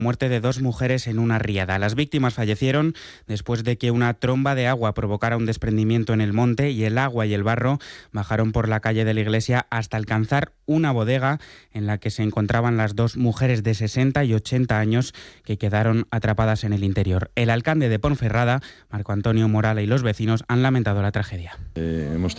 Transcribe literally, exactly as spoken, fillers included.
Muerte de dos mujeres en una riada. Las víctimas fallecieron después de que una tromba de agua provocara un desprendimiento en el monte y el agua y el barro bajaron por la calle de la iglesia hasta alcanzar una bodega en la que se encontraban las dos mujeres de sesenta y ochenta años que quedaron atrapadas en el interior. El alcalde de Ponferrada, Marco Antonio Morala, y los vecinos han lamentado la tragedia. Eh, hemos